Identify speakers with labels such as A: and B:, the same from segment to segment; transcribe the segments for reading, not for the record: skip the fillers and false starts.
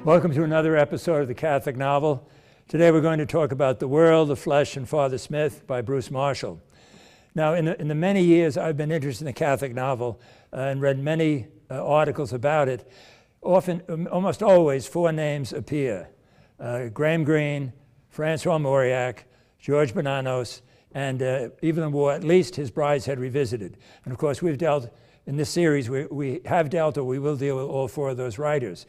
A: Welcome to another episode of The Catholic Novel. Today we're going to talk about The World, the Flesh, and Father Smith by Bruce Marshall. Now, in the many years I've been interested in the Catholic novel and read many articles about it, often, almost always, four names appear. Graham Greene, Francois Mauriac, George Bernanos, and Evelyn Waugh, at least his Brideshead Revisited. And of course, we've dealt, in this series, we have dealt or we will deal with all four of those writers.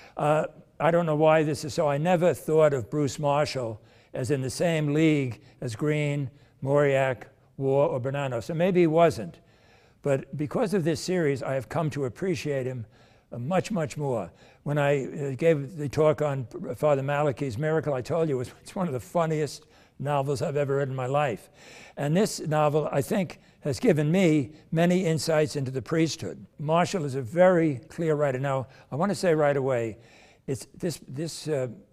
A: I don't know why this is so. I never thought of Bruce Marshall as in the same league as Greene, Mauriac, Waugh, or Bernanos. So maybe he wasn't. But because of this series, I have come to appreciate him much, much more. When I gave the talk on Father Malachi's Miracle, I told you it's one of the funniest novels I've ever read in my life. And this novel, I think, has given me many insights into the priesthood. Marshall is a very clear writer. Now, I want to say right away, this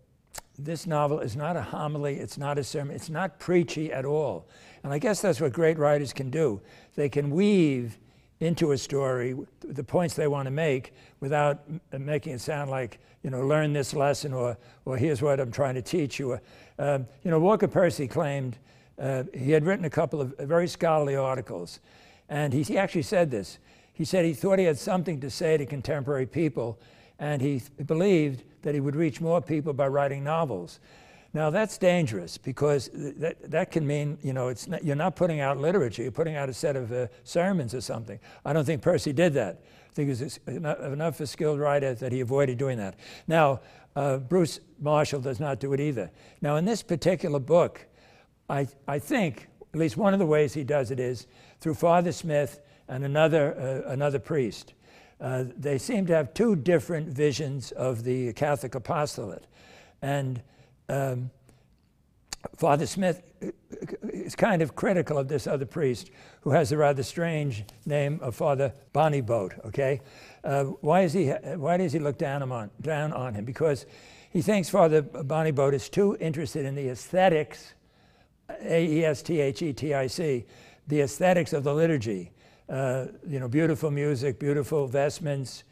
A: novel is not a homily, it's not a sermon, it's not preachy at all. And I guess that's what great writers can do. They can weave into a story the points they want to make without making it sound like, learn this lesson or here's what I'm trying to teach you. Walker Percy claimed he had written a couple of very scholarly articles, and he actually said this. He said he thought he had something to say to contemporary people, and he believed that he would reach more people by writing novels. Now that's dangerous because that can mean, you're not putting out literature, you're putting out a set of sermons or something. I don't think Percy did that. I think he was enough a skilled writer that he avoided doing that. Now, Bruce Marshall does not do it either. Now in this particular book, I think, at least one of the ways he does it is through Father Smith and another priest. They seem to have two different visions of the Catholic apostolate. And Father Smith is kind of critical of this other priest who has a rather strange name of Father Bonneboat, okay? Why does he look down on him? Because he thinks Father Bonneboat is too interested in the aesthetics, A-E-S-T-H-E-T-I-C, the aesthetics of the liturgy. Beautiful music, beautiful vestments,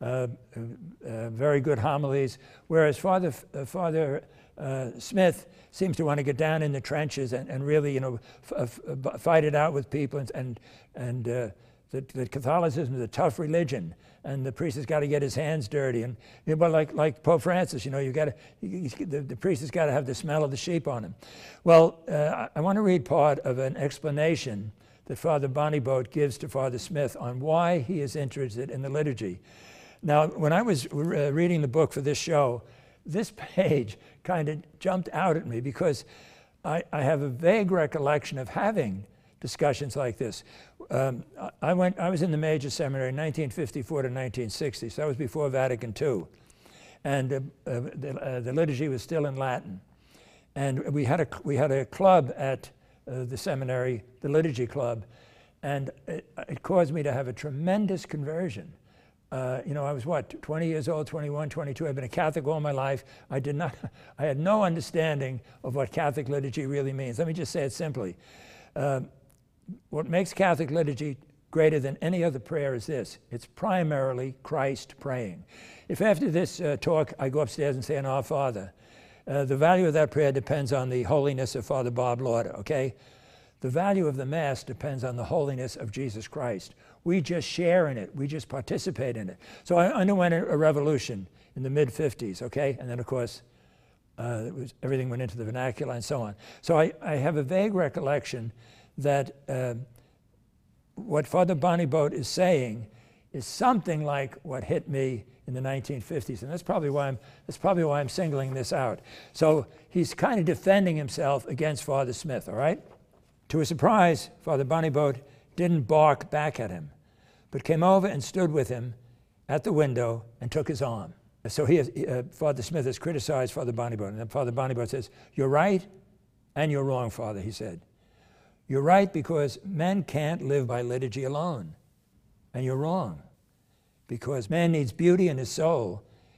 A: very good homilies, whereas Father Smith seems to want to get down in the trenches and really, fight it out with people, and that Catholicism is a tough religion, and the priest has got to get his hands dirty, and like Pope Francis, the priest has got to have the smell of the sheep on him. Well, I want to read part of an explanation that Father Bonneboat gives to Father Smith on why he is interested in the liturgy. Now, when I was reading the book for this show, this page kind of jumped out at me because I have a vague recollection of having discussions like this. I was in the major seminary in 1954 to 1960, so that was before Vatican II. And the liturgy was still in Latin. And we had a club at the seminary, the liturgy club, and it caused me to have a tremendous conversion. I was 20 years old, 21, 22. I've been a Catholic all my life. I had no understanding of what Catholic liturgy really means. Let me just say it simply. What makes Catholic liturgy greater than any other prayer is this: it's primarily Christ praying. If after this talk I go upstairs and say an Our Father, the value of that prayer depends on the holiness of Father Bob Lauder, okay? The value of the Mass depends on the holiness of Jesus Christ. We just share in it. We just participate in it. So I underwent a revolution in the mid-50s, okay? And then, of course, everything went into the vernacular and so on. So I have a vague recollection that what Father Bonneboat is saying is something like what hit me in the 1950s, and that's probably why I'm singling this out. So he's kind of defending himself against Father Smith, all right? To his surprise, Father Bonneboat didn't bark back at him, but came over and stood with him at the window and took his arm. So Father Smith has criticized Father Bonneboat, and then Father Bonneboat says, "You're right and you're wrong, Father," he said. "You're right because men can't live by liturgy alone, and you're wrong. Because man needs beauty in his soul